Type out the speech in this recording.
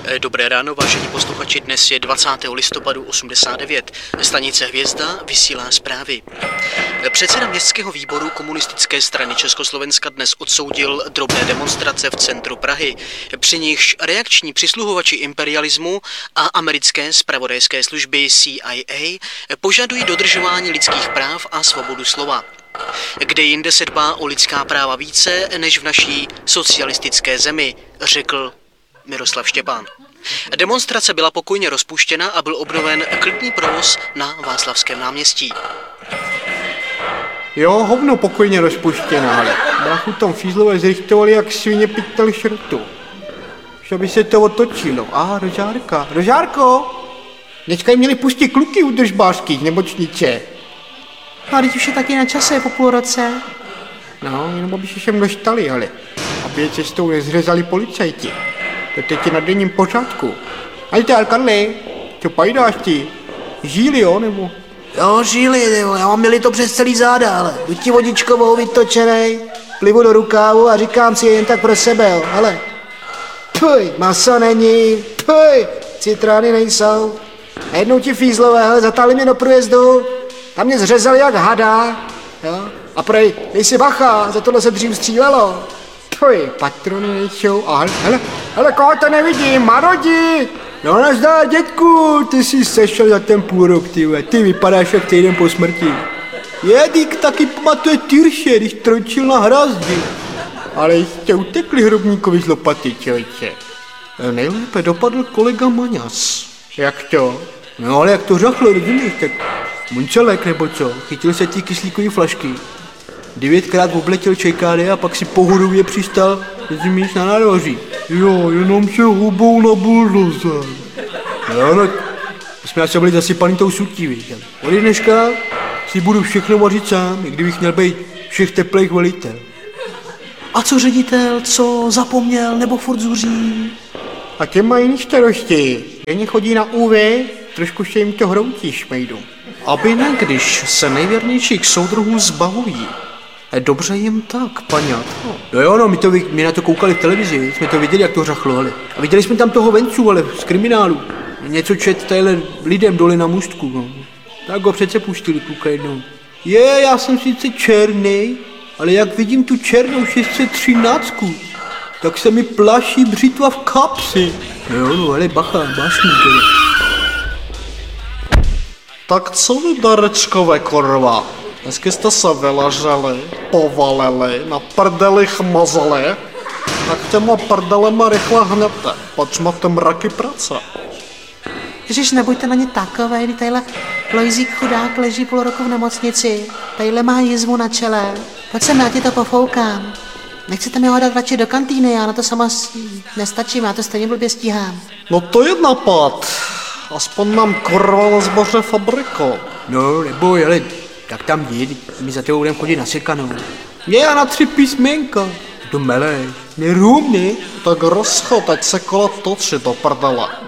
Dobré ráno, vážení posluchači, dnes je 20. listopadu 89. Stanice Hvězda vysílá zprávy. Předseda městského výboru Komunistické strany Československa dnes odsoudil drobné demonstrace v centru Prahy, při nichž reakční přisluhovači imperialismu a americké zpravodajské služby CIA požadují dodržování lidských práv a svobodu slova. Kde jinde se dbá o lidská práva více než v naší socialistické zemi, řekl Miroslav Štěpán. Demonstrace byla pokojně rozpuštěna a byl obnoven klidný provoz na Václavském náměstí. Jo, hovno pokojně rozpuštěná, ale bráchu tam fízlové zrichtovali jak svině pytel šrotu. Že by se to otočilo. Rožárka. Rožárko! Dneska jim měli pustit kluky u držbářských nemocnice. No a teď už je taky na čase po půl roce. No, jenom aby se sem dostali, ale aby je cestou nezřezali policajti. To teď je na denním pořádku. Ajde, Karle, co pajdáš ty? Žíli, jo, nebo? Jo, žíli, nebo já mám měli to přes celý záda, ale jdu ti vodičkovou vytočenej, plivu do rukávu a říkám si jen tak pro sebe, jo, hele. Puj, maso není, puj, citrány nejsou. A jednou ti fízlové, hele, zatáhli mě do průjezdu, tam mě zřezali jak hada, jo. A prej, dej si bacha, za tohle se dřív střílelo. Puj, patrony nejsou, a hele, koho to nevidím, Marodi! No nazdár, dětku, ty jsi sešel za ten půl rok, ty vypadáš jak týden po smrti. Jedík taky pamatuje Tyrše, když trojčil na hrazdy. Ale jste utekli hrobníkovi z lopaty, člověče. Nejlépe dopadl kolega Maňas. Jak to? No ale jak to řachlo, rozumíš, tak muncelek nebo co, chytil se ty kyslíkový flašky. 9krát obletěl ČKD a pak si pohodově přistal, rozumíš, na nároží. Jo, jenom se hubou na buldozer. No, jsme asi byli zasypaný tou sutí, víš. Od dneška si budu všechno vařit sám, i kdybych měl být všech teplých velitel. A co ředitel, co zapomněl nebo furt zuří? A těm mají jiný starosti. Jen chodí na UV, trošku se jim to hroutí šmejdu. Aby ne, když se nejvěrnějších soudruhů zbavují. Dobře jim tak, paňátko. No jo, no, my na to koukali v televizi, jsme to viděli, jak to řachlo, ale. A viděli jsme tam toho Vencu, ale z kriminálu. Něco čet tadyhle lidem dole na můstku, no. Tak ho přece pustili kluka jednou. Já jsem sice černý, ale jak vidím tu černou 613, tak se mi plaší břitva v kapsi. Jo, no, ale bacha, bášník. Tak co vy, darečkové korva? Dnesky jste se vyleželi, povalili, na prdeli chmazali, tak těma prdelema rychle hněte, pač máte mraky práce. Ježiš, nebuďte na ně takové, kdy tadyhle Lojzík chudák leží půl roku v nemocnici, tadyhle má jizvu na čele, pojď sem, já ti to pofoukám. Nechcete mi ho dát radši do kantýny, já na to sama nestačím, já to stejně blbě stíhám. No to je nápad, aspoň nám korva na zboře fabriko. No, neboj, ale tak tam jdi, my za tebou budeme chodit na sekanou. Já na 3 písmenka. To meleš, nerům, ne? Tak rozchod, ať se kola točí do prdele.